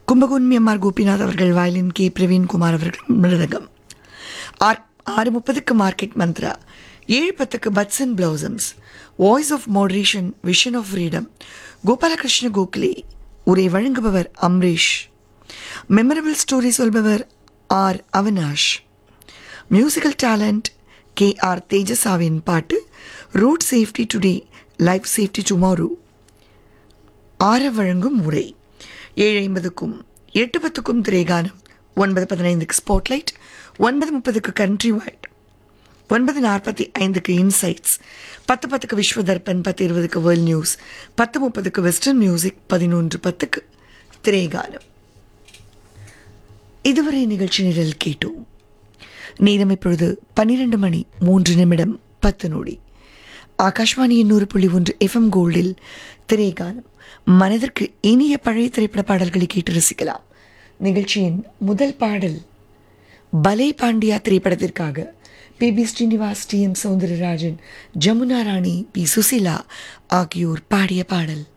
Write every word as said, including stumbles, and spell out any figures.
கும்பகோன்மி M R Gopinath அவர்கள் violin, K Praveenkumar அவர்கள் மிருதகம். R ஆறு முப்பதுக்கு மார்க்கெட் மந்த்ரா, ஏழு பத்துக்கு puts and பிளவுசம்ஸ், voice of moderation, vision of freedom, Gopalakrishna Gokhale. உரை வழங்குபவர் Amrish. Memorable story சொல்பவர் R Avinash. Musical talent K R தேஜசாவின் பாட்டு, road safety today, life safety tomorrow. ஆற வழங்கும் உரை. ஏழு ஐம்பதுக்கும் எட்டு பத்துக்கும் திரைகானம், ஒன்பது பதினைந்துக்கு ஸ்பாட்லைட், ஒன்பது முப்பதுக்கு கண்ட்ரி வைட், ஒன்பது நாற்பத்தி ஐந்துக்கு இன்சைட்ஸ், பத்து பத்துக்கு விஸ்வ தர்பன், பத்து இருபதுக்கு வேர்ல்ட் நியூஸ், பத்து முப்பதுக்கு வெஸ்டர்ன் மியூசிக், பதினொன்று பத்துக்கு திரைகானம். இதுவரை நிகழ்ச்சி நிரல் கேட்டோம். நேரம் இப்பொழுது பன்னிரண்டு மணி மூன்று நிமிடம் பத்து நொடி. ஆகாஷ்வாணியின் நூறு புள்ளி ஒன்று எஃப்எம் கோல்டில் திரைகானம். மனதிற்கு இனிய பழைய திரைப்பட பாடல்களை கேட்டு ரசிக்கலாம். நிகழ்ச்சியின் முதல் பாடல் பலே பாண்டியா திரைப்படத்திற்காக B B Srinivas, D M Soundararajan, Jamuna ராணி, பி சுசிலா ஆகியோர் பாடிய பாடல்.